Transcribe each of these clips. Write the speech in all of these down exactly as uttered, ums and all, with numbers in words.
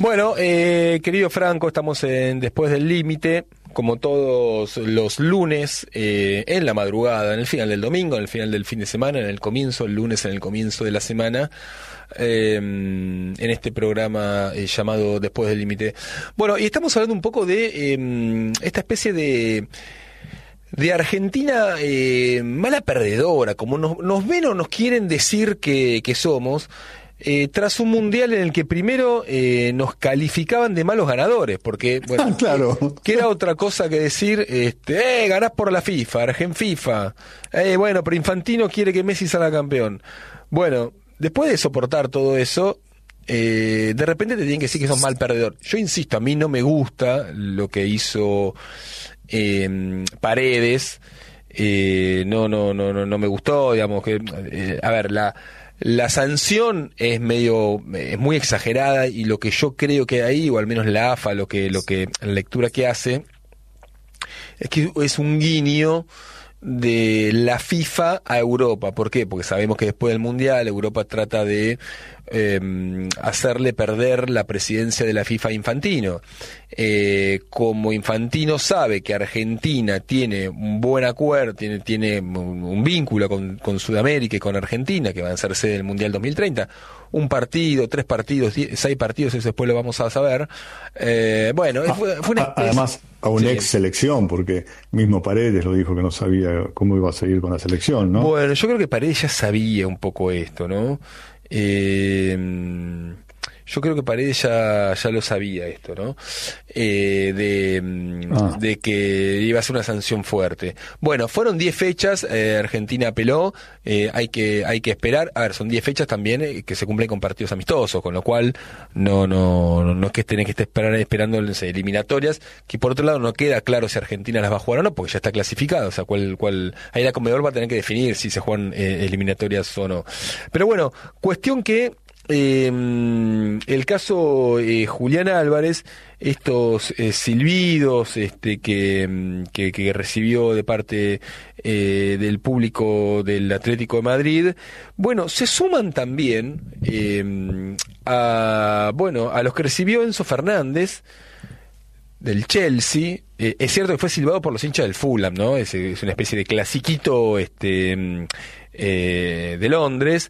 Bueno, eh, querido Franco, estamos en Después del Límite, como todos los lunes, eh, en la madrugada, en el final del domingo, en el final del fin de semana, en el comienzo, el lunes en el comienzo de la semana, eh, en este programa eh, llamado Después del Límite. Bueno, y estamos hablando un poco de eh, esta especie de... de Argentina eh, mala perdedora, como nos, nos ven o nos quieren decir que, que somos, eh, tras un mundial en el que primero eh, nos calificaban de malos ganadores, porque, bueno, ah, claro. ¿qué, qué era otra cosa que decir? Este, eh, ganás por la FIFA, Argen FIFA, eh, bueno, pero Infantino quiere que Messi salga campeón. Bueno, después de soportar todo eso, eh, de repente te tienen que decir que sos mal perdedor. Yo insisto, a mí no me gusta lo que hizo Eh, Paredes, eh, no, no, no, no, no me gustó, digamos que, eh, a ver, la, la sanción es medio, es muy exagerada y lo que yo creo que ahí, o al menos la A F A, lo que, lo que, la lectura que hace, es que es un guiño de la FIFA a Europa. ¿Por qué? Porque sabemos que después del Mundial Europa trata de eh, hacerle perder la presidencia de la FIFA a Infantino. Eh, como Infantino sabe que Argentina tiene un buen acuerdo, tiene, tiene un, un vínculo con, con Sudamérica y con Argentina, que van a ser sede del Mundial dos mil treinta, un partido, tres partidos, diez, seis partidos, eso después lo vamos a saber. Eh, bueno, ah, fue, fue una especie... Además, a una sí. ex selección, porque mismo Paredes lo dijo que no sabía cómo iba a seguir con la selección, ¿no? Bueno, yo creo que Paredes ya sabía un poco esto, ¿no? Eh, yo creo que Paredes ya, ya lo sabía esto, ¿no? Eh, de, ah. de que iba a ser una sanción fuerte. Bueno, fueron diez fechas, eh, Argentina apeló, eh, hay que hay que esperar. A ver, son diez fechas también eh, que se cumplen con partidos amistosos, con lo cual no no no es que tenés que estar esperando, esperando las eliminatorias, que por otro lado no queda claro si Argentina las va a jugar o no, porque ya está clasificado, o sea, cuál cuál ahí la Conmebol va a tener que definir si se juegan eh, eliminatorias o no. Pero bueno, cuestión que Eh, el caso eh, Julián Álvarez, estos eh, silbidos este, que, que, que recibió de parte eh, del público del Atlético de Madrid, bueno, se suman también eh, a, bueno, a los que recibió Enzo Fernández del Chelsea. Eh, es cierto que fue silbado por los hinchas del Fulham, ¿no? Es, es una especie de clasiquito este, eh, de Londres.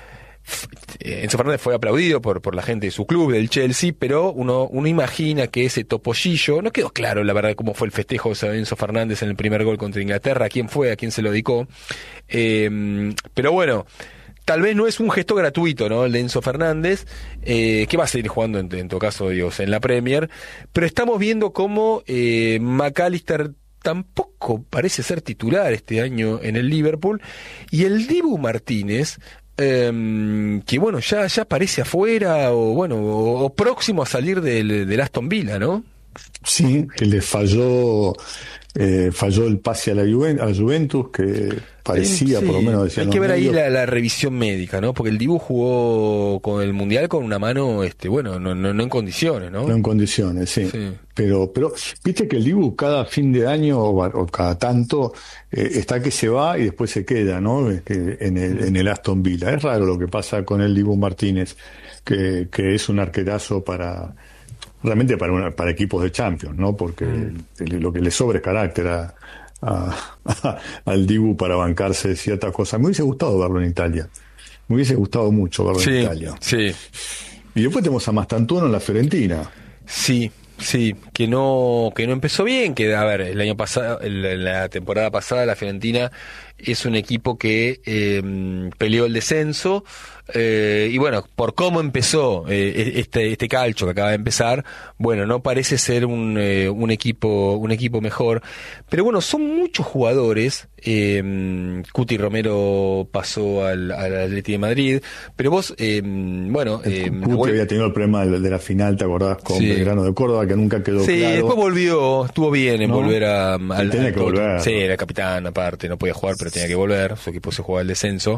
Enzo Fernández fue aplaudido por, por la gente de su club, del Chelsea, pero uno, uno imagina que ese topollillo, no quedó claro la verdad cómo fue el festejo de Enzo Fernández en el primer gol contra Inglaterra, a quién fue, a quién se lo dedicó, eh, pero bueno, tal vez no es un gesto gratuito, ¿no? El de Enzo Fernández, eh, que va a seguir jugando en, en todo caso, Dios, en la Premier, pero estamos viendo cómo eh, McAllister tampoco parece ser titular este año en el Liverpool, y el Dibu Martínez, Um, que bueno, ya ya aparece afuera o bueno o, o próximo a salir del, del Aston Villa, ¿no? Sí, que le falló eh, falló el pase a la, Juven, a la Juventus, que parecía, sí, por lo menos decían hay que ver medios. ahí la, la revisión médica, ¿no? Porque el Dibu jugó con el Mundial con una mano, este, bueno, no, no, no en condiciones, ¿no? No en condiciones, sí. sí. Pero, pero, viste que el Dibu cada fin de año o, o cada tanto eh, está que se va y después se queda, ¿no? Que en el, en el Aston Villa. Es raro lo que pasa con el Dibu Martínez, que, que es un arquerazo para, realmente para una, para equipos de Champions, ¿no? Porque mm. lo que le sobra es carácter a, a, a, al Dibu para bancarse ciertas cosas. Me hubiese gustado verlo en Italia. Me hubiese gustado mucho verlo sí, en Italia. Sí. Y después tenemos a Mastantuono en la Fiorentina. Sí. Sí, que no que no empezó bien, que a ver, el año pasado, el, la temporada pasada la Fiorentina es un equipo que eh, peleó el descenso, eh, y bueno, por cómo empezó eh, este este calcio que acaba de empezar, bueno, no parece ser un eh, un equipo un equipo mejor, pero bueno, son muchos jugadores. eh, Cuti Romero pasó al, al Atlético de Madrid, pero vos eh, bueno, eh, Cuti bueno, había tenido el problema de la final, ¿te acordás? Con sí. Belgrano de Córdoba, que nunca quedó sí, claro. Sí, después volvió, estuvo bien en ¿no? volver a, al, al tenía que volver. Sí, era capitán aparte, no podía jugar, pero tenía que volver, su equipo se jugaba el descenso.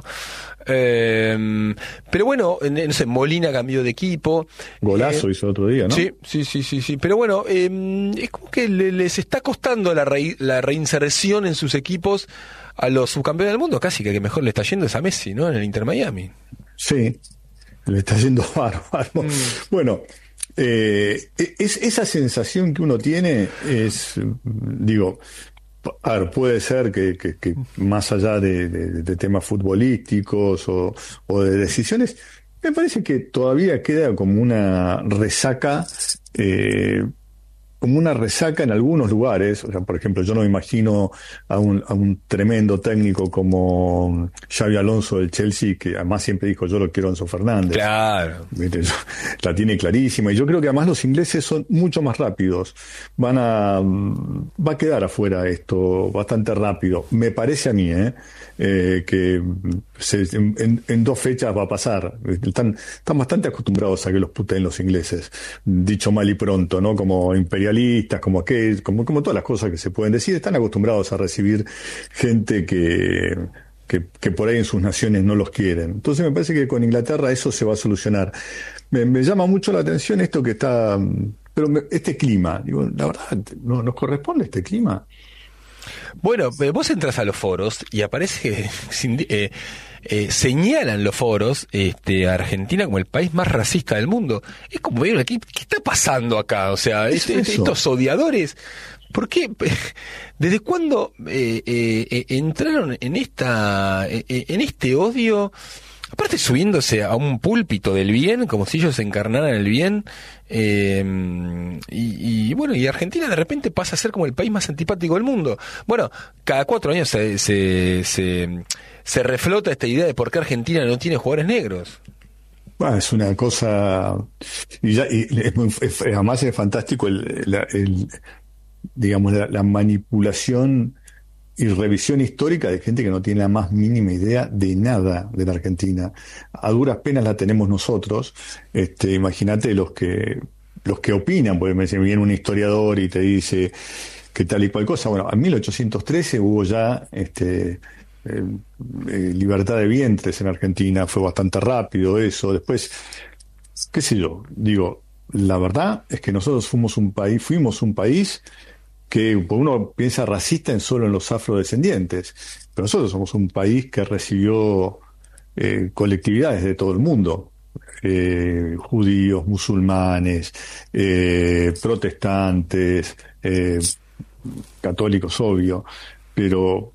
Eh, pero bueno, no sé, Molina cambió de equipo. Golazo eh, hizo otro día, ¿no? Sí, sí, sí, sí, sí. Pero bueno, eh, es como que le, les está costando la, re, la reinserción en sus equipos a los subcampeones del mundo, casi que, que mejor le está yendo es a Messi, ¿no? En el Inter Miami. Sí, le está yendo bárbaro. Mm. Bueno, Eh, es, esa sensación que uno tiene es, digo, a ver, puede ser que, que, que más allá de, de, de temas futbolísticos o, o de decisiones, me parece que todavía queda como una resaca, eh, como una resaca en algunos lugares. O sea, por ejemplo, yo no me imagino a un, a un tremendo técnico como Xabi Alonso del Chelsea, que además siempre dijo, yo lo quiero a Enzo Fernández. Claro. La tiene clarísima. Y yo creo que además los ingleses son mucho más rápidos. Van a, va a quedar afuera esto bastante rápido. Me parece a mí, ¿eh? Eh, que se, en, en dos fechas va a pasar. Están, están bastante acostumbrados a que los puteen los ingleses. Dicho mal y pronto, ¿no? Como imperialistas, como aquel, como, como todas las cosas que se pueden decir, están acostumbrados a recibir gente que, que, que por ahí en sus naciones no los quieren. Entonces me parece que con Inglaterra eso se va a solucionar. Me, me llama mucho la atención esto que está, pero me, este clima, digo, la verdad, ¿no, nos corresponde este clima? Bueno, vos entras a los foros y aparece, eh, eh, señalan los foros este, a Argentina como el país más racista del mundo. Es como, ¿qué, qué está pasando acá? O sea, ¿Es este, estos odiadores, ¿por qué? ¿Desde cuándo eh, eh, entraron en esta, eh, en este odio? Aparte subiéndose a un púlpito del bien, como si ellos encarnaran el bien, eh, y, y bueno, y Argentina de repente pasa a ser como el país más antipático del mundo. Bueno, cada cuatro años se, se, se, se reflota esta idea de por qué Argentina no tiene jugadores negros. Bueno, es una cosa, y, ya, y es muy, es, además es fantástico el, la, el digamos, la, la manipulación y revisión histórica de gente que no tiene la más mínima idea de nada de la Argentina. A duras penas la tenemos nosotros. Este, imagínate los que los que opinan, porque me viene un historiador y te dice que tal y cual cosa. Bueno, en mil ochocientos trece hubo ya este, eh, eh, libertad de vientres en Argentina, fue bastante rápido eso. Después, qué sé yo, digo, la verdad es que nosotros fuimos un país, fuimos un país que uno piensa racista en solo en los afrodescendientes, pero nosotros somos un país que recibió eh, colectividades de todo el mundo, eh, judíos, musulmanes, eh, protestantes, eh, católicos, obvio, pero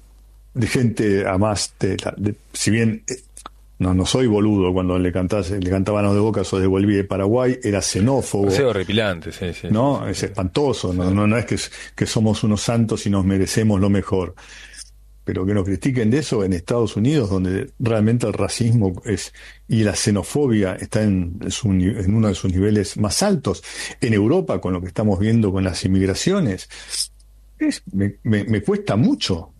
de gente, además, de, de, si bien eh, no no soy boludo cuando le cantás, le cantaban a los de Boca, sos de Bolivia y de Paraguay, era xenófobo. Es horripilante, sí, sí. ¿No? Sí, es sí. espantoso, no, Sí. no, no es que, que somos unos santos y nos merecemos lo mejor. Pero que nos critiquen de eso en Estados Unidos, donde realmente el racismo es y la xenofobia está en, en, su, en uno de sus niveles más altos. En Europa, con lo que estamos viendo con las inmigraciones, es, me, me, me cuesta mucho.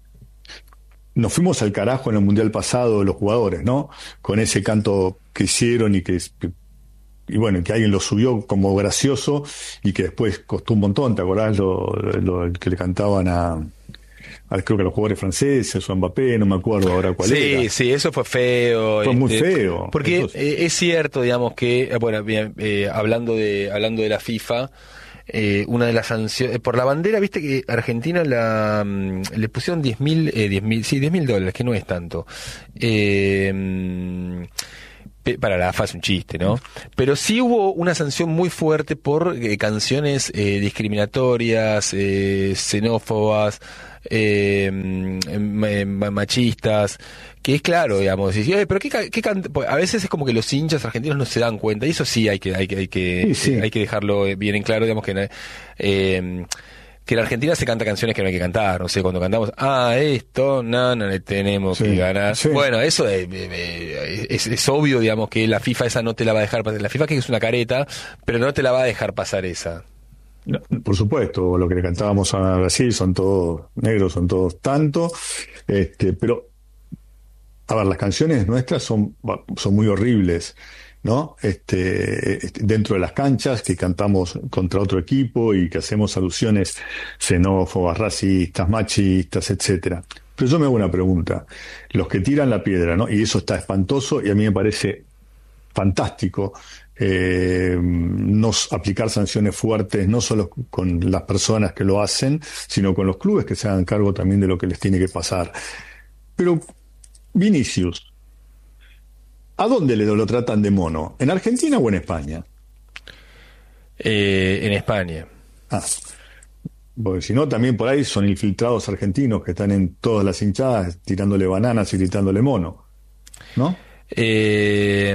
Nos fuimos al carajo en el Mundial pasado los jugadores, ¿no? Con ese canto que hicieron y que, que y bueno, que alguien lo subió como gracioso y que después costó un montón. ¿Te acordás lo, lo que le cantaban a, a creo que a los jugadores franceses o a Mbappé? No me acuerdo ahora cuál sí, era. Sí, sí, eso fue feo. Fue este, muy feo. Porque Entonces, eh, es cierto, digamos que, bueno, bien, eh, hablando de hablando de la FIFA, eh, una de las sanciones, por la bandera, viste que Argentina la mm, le pusieron diez mil, eh, diez mil, sí, diez mil dólares, que no es tanto. Eh, mm, para la A F A es un chiste, ¿no? Pero sí hubo una sanción muy fuerte por eh, canciones eh, discriminatorias, eh, xenófobas, eh, machistas, que es claro, digamos, decís, eh, pero qué, qué can-? A veces es como que los hinchas argentinos no se dan cuenta, y eso sí hay que hay que hay que, sí, sí. hay que dejarlo bien en claro, digamos que eh, que en Argentina se canta canciones que no hay que cantar, no sé, cuando cantamos, ah, esto, no, no le tenemos sí, que ganar. Sí. Bueno, eso es, es, es obvio, digamos, que la FIFA esa no te la va a dejar pasar. La FIFA que es una careta, pero no te la va a dejar pasar esa. No, por supuesto, lo que le cantábamos a Brasil son todos negros, son todos tanto, este, pero, a ver, las canciones nuestras son, son muy horribles, ¿no? Este, dentro de las canchas, que cantamos contra otro equipo y que hacemos alusiones xenófobas, racistas, machistas, etcétera. Pero yo me hago una pregunta. Los que tiran la piedra, ¿no? Y eso está espantoso y a mí me parece fantástico eh, no aplicar sanciones fuertes, no solo con las personas que lo hacen, sino con los clubes que se hagan cargo también de lo que les tiene que pasar. Pero, Vinicius, ¿a dónde le lo tratan de mono? ¿En Argentina o en España? Eh, en España. Ah, porque si no, también por ahí son infiltrados argentinos que están en todas las hinchadas tirándole bananas y gritándole mono, ¿no? Eh,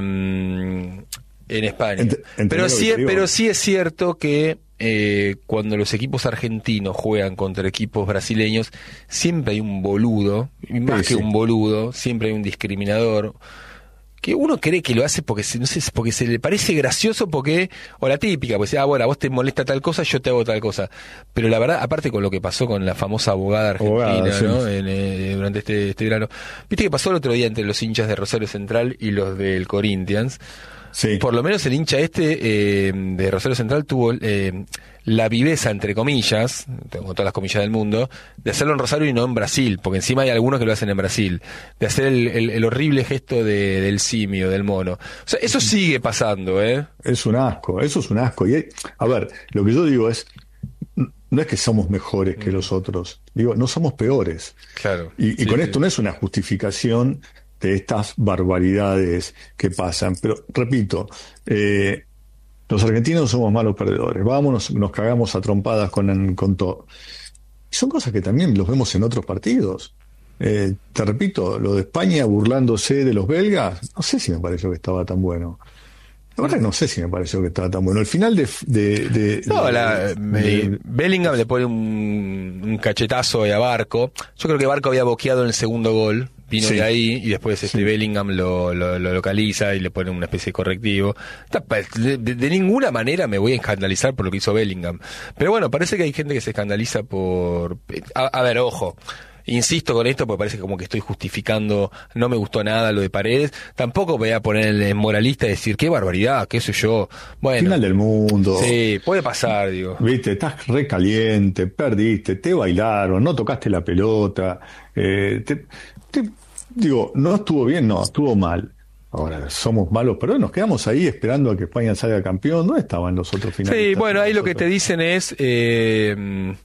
en España. Ent- pero sí, pero sí es cierto que eh, cuando los equipos argentinos juegan contra equipos brasileños, siempre hay un boludo, y más sí, que sí. un boludo, siempre hay un discriminador, que uno cree que lo hace porque se, no sé, porque se le parece gracioso, porque, o la típica, pues, ah, bueno, a vos te molesta tal cosa, yo te hago tal cosa. Pero la verdad, aparte con lo que pasó con la famosa abogada argentina, abogada, sí. ¿no? En, eh, durante este, este verano. Viste que pasó el otro día entre los hinchas de Rosario Central y los del Corinthians. Sí. Por lo menos el hincha este eh, de Rosario Central tuvo eh, la viveza, entre comillas, tengo todas las comillas del mundo, de hacerlo en Rosario y no en Brasil, porque encima hay algunos que lo hacen en Brasil, de hacer el, el, el horrible gesto de, del simio, del mono. O sea, eso sigue pasando, ¿eh? Es un asco, eso es un asco. Y hay, a ver, lo que yo digo es, no es que somos mejores que los otros, digo, no somos peores. Claro. Y, y sí, con sí. esto no es una justificación de estas barbaridades que pasan. Pero, repito, eh, los argentinos somos malos perdedores. Vámonos, nos cagamos a trompadas con, con todo. Y son cosas que también los vemos en otros partidos. Eh, te repito, lo de España burlándose de los belgas, no sé si me pareció que estaba tan bueno. La verdad que no sé si me pareció que estaba tan bueno. El final de... de, de no, de, la, de, me, de Bellingham le pone un, un cachetazo a Barco. Yo creo que Barco había boqueado en el segundo gol. Vino sí. de ahí y después este sí. Bellingham lo, lo, lo localiza y le pone una especie de correctivo. De, de, de ninguna manera me voy a escandalizar por lo que hizo Bellingham. Pero bueno, parece que hay gente que se escandaliza por... A, a ver, ojo. Insisto con esto porque parece como que estoy justificando, no me gustó nada lo de Paredes, tampoco voy a poner en moralista y decir qué barbaridad, qué sé yo. Bueno, final del mundo. Sí, puede pasar, digo. Viste, estás re caliente, perdiste, te bailaron, no tocaste la pelota, eh, te, te, digo, no estuvo bien, no, estuvo mal. Ahora, somos malos, pero nos quedamos ahí esperando a que España salga campeón, ¿no estaban los otros finalistas? Sí, bueno, ahí lo que te dicen es... Eh,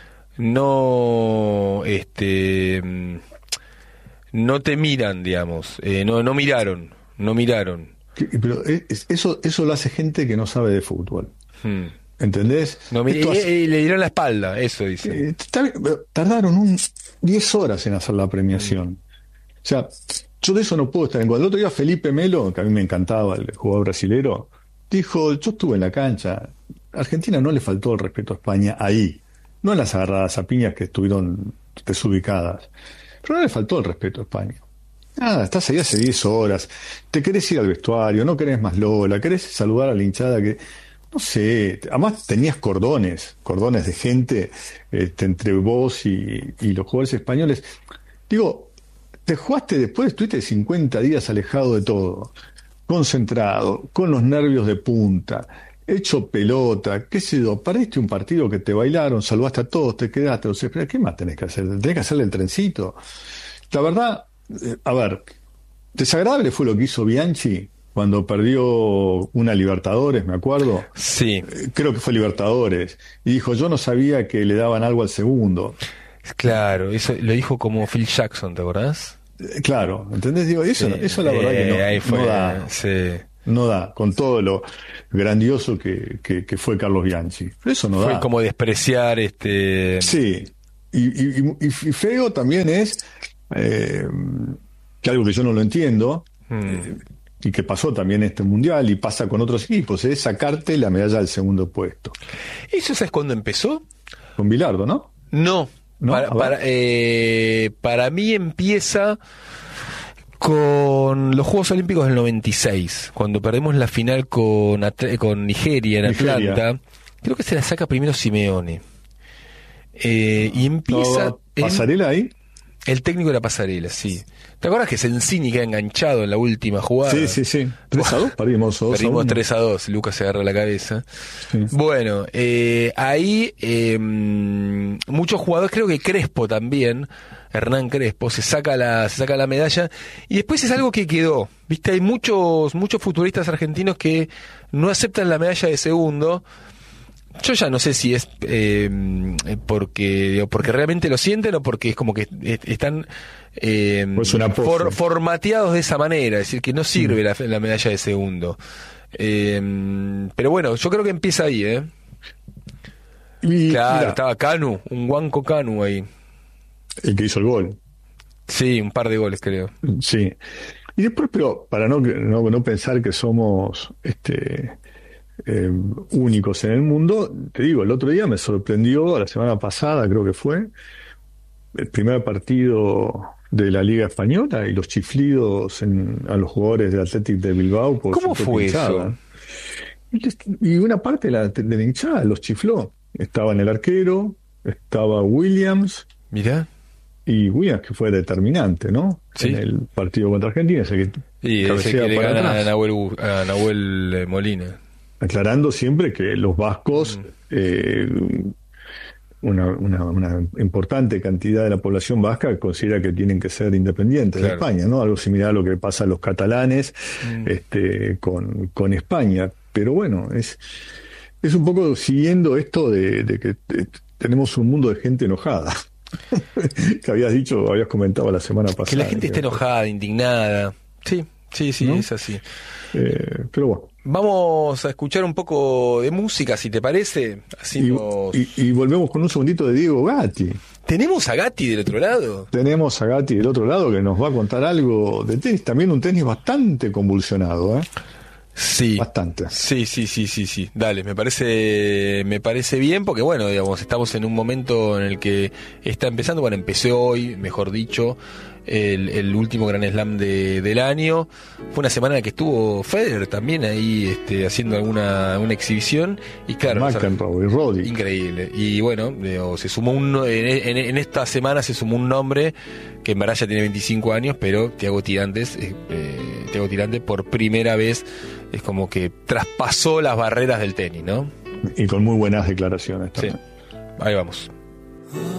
no este no te miran, digamos, eh, no no miraron no miraron pero es, eso eso lo hace gente que no sabe de fútbol. hmm. ¿Entendés? No, y, hace... y le dieron la espalda, eso dice. Eh, tardaron un diez horas en hacer la premiación. hmm. O sea, yo de eso no puedo estar en contra. El otro día Felipe Melo, que a mí me encantaba, el jugador brasilero, dijo, yo estuve en la cancha, Argentina no le faltó el respeto a España ahí. No en las agarradas a piñas que estuvieron desubicadas. Pero no le faltó el respeto a España. Nada, estás ahí hace diez horas. Te querés ir al vestuario, no querés más Lola, querés saludar a la hinchada que... No sé, además tenías cordones, cordones de gente este, entre vos y, y los jugadores españoles. Digo, te jugaste después, estuviste cincuenta días alejado de todo, concentrado, con los nervios de punta, hecho pelota, qué sé yo, paraste un partido que te bailaron, saludaste a todos, te quedaste, o sea, ¿qué más tenés que hacer? Tenés que hacerle el trencito. La verdad, eh, a ver, desagradable fue lo que hizo Bianchi cuando perdió una Libertadores, me acuerdo. Sí. Eh, creo que fue Libertadores. Y dijo, yo no sabía que le daban algo al segundo. Claro, eso lo dijo como Phil Jackson, ¿te acordás? Eh, claro, ¿entendés? Digo, eso, sí. eso la verdad eh, que no, ahí fue, no da. Sí. No da, con todo lo grandioso que, que, que fue Carlos Bianchi. Eso no fue da. Fue como despreciar este... Sí, y, y, y, y feo también es, eh, que algo que yo no lo entiendo, hmm. eh, y que pasó también en este mundial y pasa con otros equipos, es sacarte la medalla del segundo puesto. ¿Eso sabes cuándo empezó? Con Bilardo, ¿no? No, ¿No? Para, para, eh, para mí empieza... con los Juegos Olímpicos del noventa y seis, cuando perdemos la final con, con Nigeria en Nigeria. Atlanta, creo que se la saca primero Simeone. Eh, y empieza... No, ¿Pasarela ahí? El técnico de la Pasarela, sí. ¿Te acuerdas que Sensini queda enganchado en la última jugada? Sí, sí, sí. tres a dos, perdimos dos Perdimos tres a dos, Lucas se agarra la cabeza. Sí. Bueno, eh, ahí eh, muchos jugadores, creo que Crespo también, Hernán Crespo, se saca la, se saca la medalla, y después es algo que quedó. Viste, hay muchos, muchos futuristas argentinos que no aceptan la medalla de segundo. Yo ya no sé si es eh, porque digo, porque realmente lo sienten o porque es como que están eh, pues una for, formateados de esa manera, es decir, que no sirve mm. la, la medalla de segundo. Eh, pero bueno, yo creo que empieza ahí, ¿eh? Y, claro, mira, estaba Canu, un Guanco Canu ahí. el que hizo el gol. Sí, un par de goles, creo. Sí. Y después, pero para no, no, no pensar que somos este eh, únicos en el mundo, te digo, el otro día me sorprendió, la semana pasada creo que fue, el primer partido de la Liga Española y los chiflidos en, a los jugadores del Athletic de Bilbao por ¿Cómo su fue hinchada. eso? Y una parte de la, de la hinchada los chifló. Estaba en el arquero, estaba Williams. Mirá. Y Williams, que fue determinante, ¿no? Sí. En el partido contra Argentina, ese que y ese que le para gana atrás. a Nahuel, a Nahuel Molina. Aclarando siempre que los vascos, mm. eh, una, una, una importante cantidad de la población vasca considera que tienen que ser independientes claro. de España, ¿no? Algo similar a lo que pasa a los catalanes mm. este, con, con España. Pero bueno, es, es un poco siguiendo esto de, de que de, tenemos un mundo de gente enojada. Que habías dicho, habías comentado la semana pasada. Que la gente está enojada, indignada. Sí, sí, sí, ¿no? Es así. Eh, pero bueno. Vamos a escuchar un poco de música, si te parece. Así y, nos... y, y volvemos con un segundito de Diego Gatti. ¿Tenemos a Gatti del otro lado? Tenemos a Gatti del otro lado que nos va a contar algo de tenis. También un tenis bastante convulsionado, ¿eh? Sí, bastante. Sí, sí, sí, sí, sí. Dale, me parece, me parece bien porque bueno, digamos, estamos en un momento en el que está empezando, bueno, empecé hoy, mejor dicho, el, el último Grand Slam de, del año. Fue una semana en la que estuvo Federer también ahí, este, haciendo alguna una exhibición y claro, McEnroe y Roddick. Increíble. Y bueno, digo, se sumó un, en, en, en esta semana se sumó un nombre que en verdad ya tiene veinticinco años, pero Thiago Tirantes, eh, eh, Thiago Tirantes por primera vez es como que traspasó las barreras del tenis, ¿no? Y con muy buenas declaraciones también. Sí. Ahí vamos.